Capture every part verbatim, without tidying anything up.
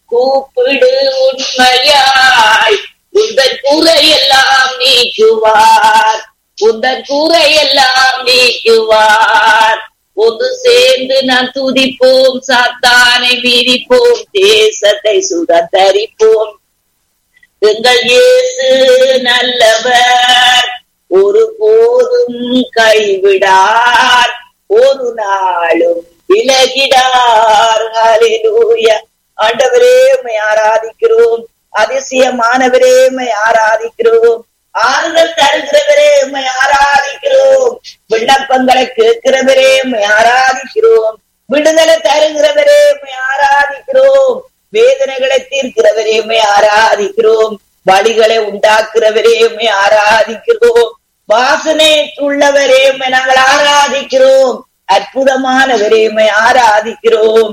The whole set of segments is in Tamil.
கூப்பிடு உண்மையாய், உந்தன் கூரையெல்லாம் நீக்குவார், உந்தன் கூரையெல்லாம் நீக்குவார். ஒன்று சேர்ந்து நாம் துதிப்போம், சாத்தானை மீறிப்போம், தேசத்தை சுதந்தரிப்போம். எங்கள் இயேசு நல்லவர், ஒரு போதும் கைவிடார், ஒரு நாளும் விலகிடார். ஹல்லேலூயா. ஆண்டவரே உம்மை ஆராதிக்கிறோம், அதிசயமானவரே உம்மை ஆராதிக்கிறோம், ஆறுதல் தருகிறவரே உம்மை ஆராதிக்கிறோம், விண்ணப்பங்களை கேட்கிறவரே உம்மை ஆராதிக்கிறோம், விடுதலை தருகிறவரே உம்மை ஆராதிக்கிறோம், வேதனைகளை தீர்க்கிறவரே உம்மை ஆராதிக்கிறோம், வழிகளை உண்டாக்குறவரே உம்மை ஆராதிக்கிறோம், வாசனை உள்ளவரே உம்மை நாங்கள் ஆராதிக்கிறோம், அற்புதமானவரே உம்மை ஆராதிக்கிறோம்.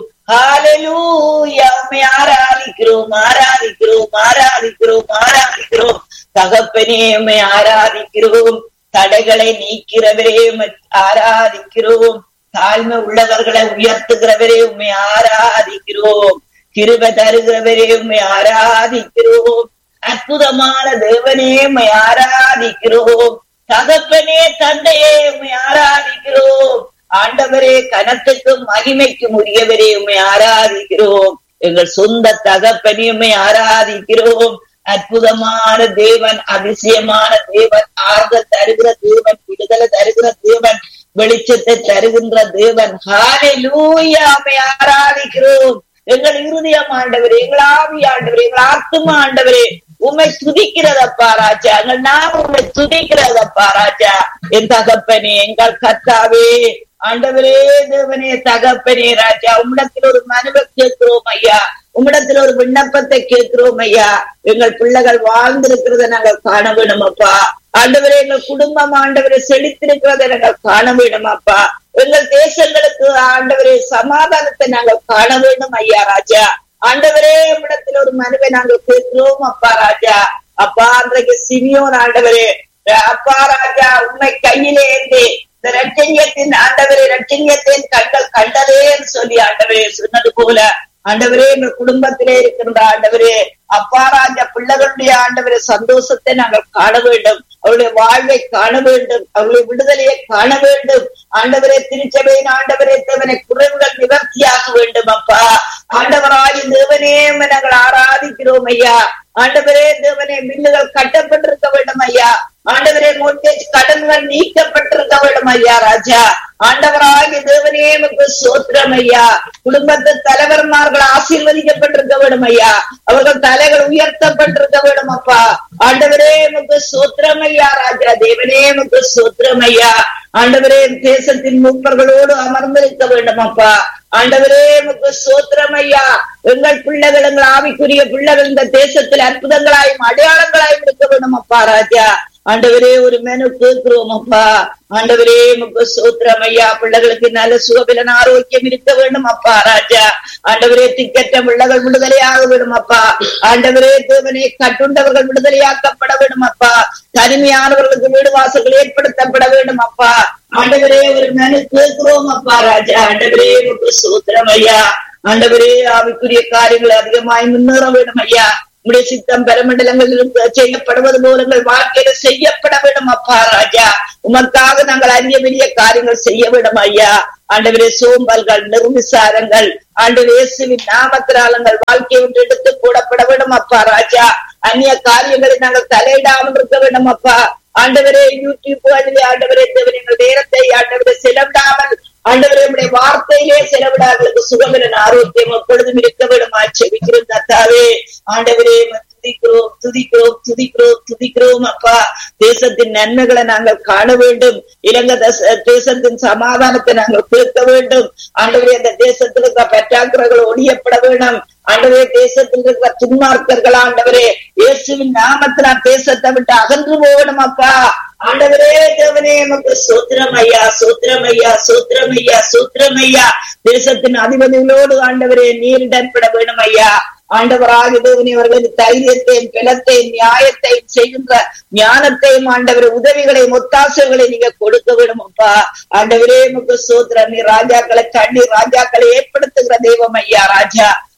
ஹல்லேலூயா. உம்மை ஆராதிக்கிறோம், ஆராதிக்கிறோம், ஆராதிக்கிறோம், ஆராதிக்கிறோம். தகப்பனே உம்மை ஆராதிக்கிறோம், தடைகளை நீக்கிறவரே உம்மை ஆராதிக்கிறோம், தாழ்மை உள்ளவர்களை உயர்த்துகிறவரே உம்மை ஆராதிக்கிறோம், கிருபை தருகிறவரே உம்மை ஆராதிக்கிறோம், அற்புதமான தேவனே உம்மை ஆராதிக்கிறோம், தகப்பனே தந்தையே உம்மை ஆராதிக்கிறோம், ஆண்டவரே கனத்துக்கும் மகிமைக்கும் உரியவரே உம்மை ஆராதிக்கிறோம், எங்கள் சொந்த தகப்பனே உம்மை ஆராதிக்கிறோம், அற்புதமான தேவன், அதிசயமான தேவன், ஆறுதல் தருகிற தேவன், விடுதலை தருகிற தேவன், வெளிச்சத்தை தருகின்ற தேவன். ஹல்லேலூயா. உம்மை ஆராதிக்கிறோம். எங்கள் இருதயம் ஆண்டவரே, எங்கள் ஆவி ஆண்டவரே, எங்கள் ஆத்துமா ஆண்டவரே உம்மை துதிக்கிறதப்பா ராஜா, எங்கள் நாம் உம்மை துதிக்கிறதப்பா ராஜா. என் தகப்பனே, எங்கள் கர்த்தாவே, ஆண்டவரே தேவனே, தகப்பனே ராஜா, உம்மிடத்தில் ஒரு மனுவை கேட்கிறோம் ஐயா, உம்மிடத்தில் ஒரு விண்ணப்பத்தை கேட்கிறோம் ஐயா. எங்கள் பிள்ளைகள் வாழ்ந்திருக்கிறத நாங்கள் காண வேணும் அப்பா. ஆண்டவரே, எங்கள் குடும்பம் ஆண்டவரை செழித்திருக்கிறத நாங்கள் காண வேணும் அப்பா. எங்கள் தேசங்களுக்கு ஆண்டவரே சமாதானத்தை நாங்கள் காண வேண்டும் ஐயா ராஜா. ஆண்டவரே, உம்மிடத்தில் ஒரு மனுவை நாங்கள் கேட்கிறோம் அப்பா ராஜா. அப்பா, அன்றைக்கு சிமியோன் ஆண்டவரே, அப்பா ராஜா, உண்மை கையிலே ஏந்தி இந்த ரட்சணியத்தின் ஆண்டவரே, ரட்சணியத்தின் கண்கள் கண்டதேன்னு சொல்லி ஆண்டவரே சொன்னது போல ஆண்டவரே, எங்கள் குடும்பத்திலே இருக்கின்ற ஆண்டவரே, அப்பா ராஜா, பிள்ளைகளுடைய ஆண்டவரே சந்தோஷத்தை நாங்கள் காண வேண்டும், அவருடைய வாழ்வை காண வேண்டும், அவருடைய விடுதலையை காண வேண்டும் ஆண்டவரே. திருச்சபையின் ஆண்டவரே தேவனை குறைவுகள் நிவர்த்தியாக வேண்டும் அப்பா. ஆண்டவராய் தேவனே நாங்கள் ஆராதிக்கிறோம் ஐயா. ஆண்டவரே தேவனே, மில்லுகள் கட்டப்பட்டிருக்க வேண்டும் ஐயா. ஆண்டவரே, மோர்கேஜ் கடன்கள் நீக்கப்பட்டிருக்க வேண்டும் ஐயா ராஜா. ஆண்டவராகிய தேவனே நமக்கு சோத்திரம் ஐயா. குடும்பத்து தலைவர்மார்கள் ஆசீர்வதிக்கப்பட்டிருக்க வேண்டும் ஐயா. அவர்கள் தலைகள் உயர்த்தப்பட்டிருக்க வேண்டும் அப்பா. ஆண்டவரே நமக்கு சோத்திரம் ஐயா ராஜா. தேவனே நமக்கு சோத்திரம் ஐயா. ஆண்டவரே, தேசத்தின் மூப்பர்களோடு அமர்ந்திருக்க வேண்டும் அப்பா. ஆண்டவரே நமக்கு சோத்திரம் ஐயா. எங்கள் பிள்ளைகள், எங்கள் ஆவிக்குரிய பிள்ளைகள் இந்த தேசத்தில் அற்புதங்களாயும் அடையாளங்களாயும் இருக்க வேண்டும் அப்பா ராஜா. ஆண்டவரே, ஒரு மெனு கேட்கிறோம் அப்பா. ஆண்டவரே நமக்கு சோத்திரம் ஐயா. பிள்ளைகளுக்கு நல்ல சுகபலன் ஆரோக்கியம் இருக்க வேண்டும் அப்பா ராஜா. ஆண்டவரே, திக்கற்ற பிள்ளைகள் விடுதலையாக வேண்டும் அப்பா. ஆண்டவரே தேவனே, கட்டுண்டவர்கள் விடுதலையாக்கப்பட வேண்டும் அப்பா. தனிமையானவர்களுக்கு வீடு வாசல்கள் ஏற்படுத்தப்பட வேண்டும் அப்பா. ஆண்டவரே, ஒரு மெனு கேட்கிறோம் அப்பா ராஜா. ஆண்டவரே நமக்கு சோத்திரம் ஐயா. ஆண்டவரே, ஆவிக்குரிய காரியங்கள் அதிகமாய் முன்னேற வேண்டும் ஐயா. உடைய சித்தம் பெருமண்டலங்களில் செய்யப்படுவது போல எங்கள் வாழ்க்கையில செய்யப்பட வேண்டும் அப்பா ராஜா. உமக்காக நாங்கள் அரிய பெரிய காரியங்கள் செய்ய வேண்டும் ஐயா. ஆண்டவரே, சோம்பல்கள், நிர்விசாரங்கள் ஆண்டவரே இயேசுவின் நாமத்தினாலங்கள் வாழ்க்கை ஒன்று எடுத்து போடப்பட வேண்டும் அப்பா ராஜா. அந்நிய காரியங்களை நாங்கள் தலையிடாமல் இருக்க வேண்டும் அப்பா. ஆண்டவரே, யூடியூப் ஆண்டவரே தேவன் எங்கள் நேரத்தை ஆண்டவரை செலவிடாமல் ஆண்டவரே உடைய வார்த்தையிலே செலவிடாதவர்களுக்கு சுகமின் ஆரோக்கியம் எப்பொழுதும் இருக்க வேண்டுமா செபிக்கிறோம் கர்த்தாவே. ஆண்டவரே, துதிக்கிறோம் துதிக்கிறோம் துதிக்கிறோம் துதிக்கிறோம் அப்பா. தேசத்தின் நன்மைகளை நாங்கள் காண வேண்டும். இலங்கை தேசத்தின் சமாதானத்தை நாங்கள் கேட்க வேண்டும். ஆண்டவரே, அந்த தேசத்தில் இருக்கிற பற்றாக்குறைகள் ஒழியப்பட வேண்டும். ஆண்டவரே, தேசத்தில் இருக்கிற துன்மார்க்கர்கள் ஆண்டவரே இயேசுவின் நாமத்தினால் தேசத்தை விட்டு அகன்று போகணும் அப்பா. ஆண்டவரே தேவனே நமக்கு சோத்திரம் ஐயா, சோத்திரம் ஐயா, சோத்திரம் ஐயா, சோத்திரம் ஐயா. தேசத்தின் அதிபதிகளோடு ஆண்டவரே நீரிடன்பட வேணும் ஐயா. ஆண்டவராக தேவனே அவர்களுக்கு தைரியத்தையும் பலத்தையும் நியாயத்தையும் செய்கின்ற ஞானத்தையும் ஆண்டவரே உதவிகளையும் ஒத்தாசைகளை நீங்க கொடுக்க வேணும் அப்பா. ஆண்டவரே நமக்கு சோத்திரம். நீ ராஜாக்களை கண்ணீர் ராஜாக்களை ஏற்படுத்துகிற தெய்வம் ஐயா ராஜா.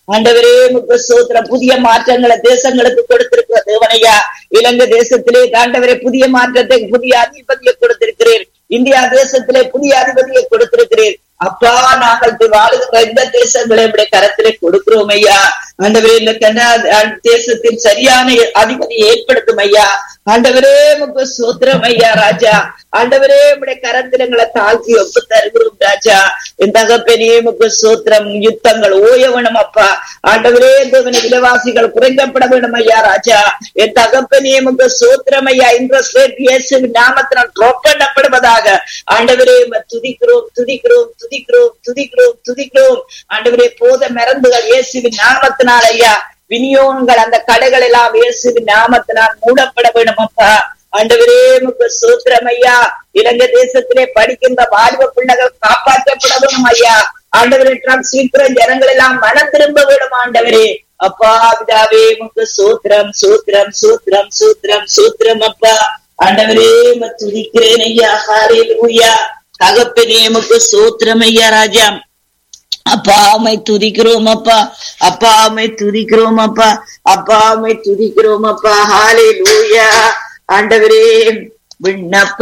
ஆண்டவரே உமக்கு ஸ்தோத்திரம். புதிய மாற்றங்களை தேசங்களுக்கு கொடுத்திருக்கிற தேவனையா, இலங்கை தேசத்திலே ஆண்டவரே புதிய மாற்றத்தை, புதிய அதிபதியை கொடுத்திருக்கிறேன். இந்தியா தேசத்திலே புதிய அதிபதியை கொடுத்திருக்கிறேன். அப்பா, நாங்கள் வாழுகிற இந்த தேசங்களை நம்முடைய கரத்திலே கொடுக்கிறோம் ஐயா. ஆண்டவரே, இந்த கனடா தேசத்தின் சரியான அதிபதியை ஏற்படுத்தும் ஐயா. ஆண்டவரே உமக்கு ஸ்தோத்திரம் ஐயா ராஜா. ஆண்டவரே உம்முடைய கரத்தில் எங்களை தாழ்த்தி ஒப்பு தருகிறோம் ராஜா. என் தகப்பனே உமக்கு ஸ்தோத்திரம். யுத்தங்கள் ஓய வேணும் அப்பா. ஆண்டவரே தேவனே, விலைவாசிகள் குறைக்கப்பட வேண்டும் ஐயா ராஜா. என் தகப்பனே உமக்கு ஸ்தோத்திரம் ஐயா. இன்ட்ரெஸ்ட் ரேட் இயேசுவின் நாமத்தினால் ட்ராப் பண்ணப்படுவதாக. ஆண்டவரே துதிக்கிறோம் துதிக்கிறோம் துதிக்கிறோம் துதிக்கிறோம் துதிக்கிறோம். ஆண்டவரே போத மருந்துகள் இயேசுவின் நாமத்தினால் ஐயா, விநியோகங்கள் அந்த கடைகள் எல்லாம் இயேசுவின் நாமத்தினால் மூடப்பட வேண்டும் அப்பா. ஆண்டவரே உமக்கு ஸ்தோத்திரம் ஐயா. இலங்கை தேசத்திலே படிக்கின்ற வாலிப பிள்ளைகள் காப்பாற்றப்பட வேண்டும் ஐயா. ஆண்டவரே ட்ரக்ஸ் விற்கிற ஜனங்கள் எல்லாம் மனம் திரும்ப வேண்டும் ஆண்டவரே. அப்பா பிதாவே உமக்கு ஸ்தோத்திரம் ஸ்தோத்திரம் ஸ்தோத்திரம் ஸ்தோத்திரம் ஸ்தோத்திரம் அப்பா. ஆண்டவரே உம்மை துதிக்கிறேன் ஐயா. ஹல்லேலூயா. தகப்பனே உமக்கு ஸ்தோத்திரம் ஐயா ராஜா. அப்பா உம்மை துதிக்கிறோம் அப்பா. அப்பா உம்மை துதிக்கிறோம் அப்பா. அப்பா உம்மை துதிக்கிறோம் அப்பா. ஹல்லேலூயா. ஆண்டவரே விண்ணப்ப